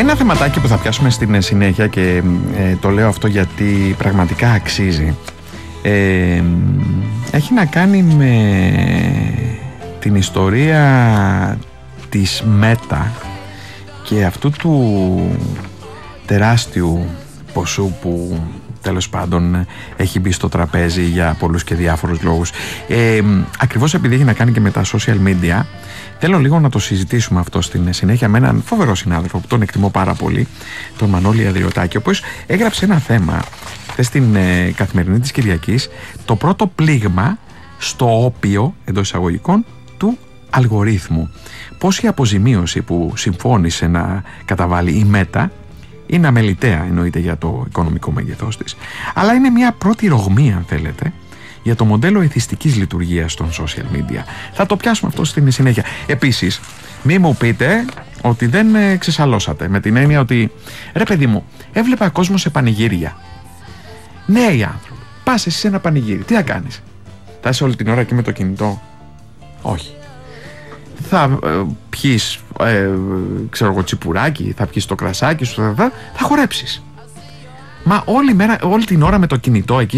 Ένα θεματάκι που θα πιάσουμε στην συνέχεια και το λέω αυτό γιατί πραγματικά αξίζει, έχει να κάνει με την ιστορία της Μέτα και αυτού του τεράστιου ποσού που τέλος πάντων έχει μπει στο τραπέζι για πολλούς και διάφορους λόγους. Ακριβώς επειδή έχει να κάνει και με τα social media, θέλω λίγο να το συζητήσουμε αυτό στην συνέχεια με έναν φοβερό συνάδελφο που τον εκτιμώ πάρα πολύ, τον Μανώλη Ανδριωτάκη, ο οποίος έγραψε ένα θέμα χθες στην Καθημερινή της Κυριακής, το πρώτο πλήγμα στο όπιο εντός εισαγωγικών του αλγορίθμου. Πώς η αποζημίωση που συμφώνησε να καταβάλει η Μέτα είναι αμεληταία, εννοείται, για το οικονομικό μέγεθός της, αλλά είναι μια πρώτη ρογμή, αν θέλετε, για το μοντέλο εθιστικής λειτουργίας των social media. Θα το πιάσουμε αυτό στην συνέχεια. Επίσης, μη μου πείτε ότι δεν ξεσαλώσατε, με την έννοια ότι ρε παιδί μου, έβλεπα κόσμο σε πανηγύρια. Νέοι άνθρωποι, πας εσύ σε ένα πανηγύρι, τι θα κάνεις? Θα είσαι όλη την ώρα εκεί με το κινητό? Όχι. Θα πιείς ξέρω εγώ τσιπουράκι, θα πιείς το κρασάκι σου, θα χορέψεις. Μα όλη την ώρα με το κινητό εκεί